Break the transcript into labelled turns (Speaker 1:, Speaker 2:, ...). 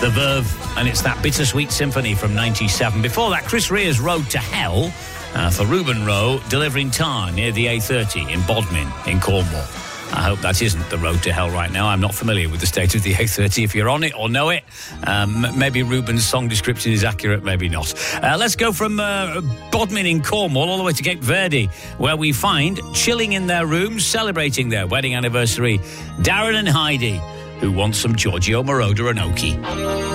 Speaker 1: The Verve, and it's that Bittersweet Symphony from 97. Before that, Chris Rere's Road to Hell for Ruben Rowe, delivering Tar near the A30 in Bodmin in Cornwall. I hope that isn't the road to hell right now. I'm not familiar with the state of the A30. If you're on it or know it, maybe Ruben's song description is accurate, maybe not. Let's go from Bodmin in Cornwall all the way to Cape Verde, where we find, chilling in their rooms, celebrating their wedding anniversary, Darren and Heidi, who want some Giorgio Moroder and Oki.